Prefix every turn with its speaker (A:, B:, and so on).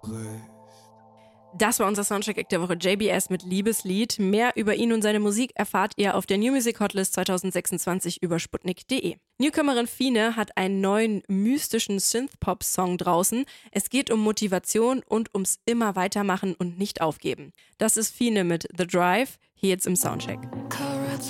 A: Das war unser Soundcheck der Woche, JBS mit Liebeslied. Mehr über ihn und seine Musik erfahrt ihr auf der New Music Hotlist 2026 über sputnik.de. Newcomerin Fine hat einen neuen mystischen Synthpop-Song draußen. Es geht um Motivation und ums immer weitermachen und nicht aufgeben. Das ist Fine mit The Drive, hier jetzt im Soundcheck.